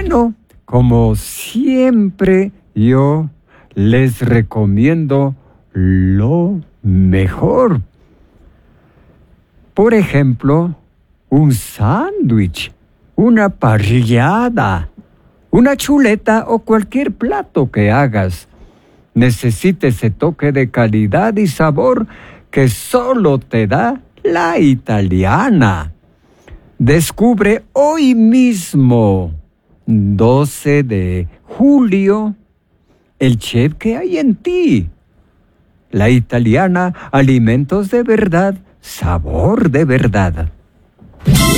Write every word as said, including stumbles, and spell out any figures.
Bueno, como siempre, yo les recomiendo lo mejor. Por ejemplo, un sándwich, una parrillada, una chuleta o cualquier plato que hagas. Necesita ese toque de calidad y sabor que solo te da la italiana. Descubre hoy mismo, doce de julio, el chef que hay en ti. La italiana, alimentos de verdad, sabor de verdad.